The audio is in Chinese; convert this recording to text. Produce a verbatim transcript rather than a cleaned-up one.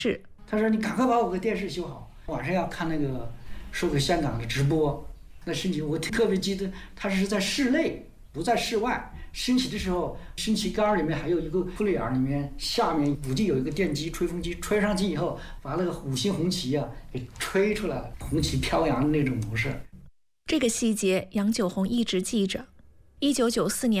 是， 他说你赶快把我个电视修好，晚上要看那个说给香港的直播。那升旗我特别记得，它是在室内，不在室外。升旗的时候，升旗杆里面还有一个窟窿眼，里面下面估计有一个电机、吹风机，吹上去以后，把那个五星红旗啊给吹出来了，红旗飘扬的那种模式。 这个细节，杨九红一直记着。一九九四年。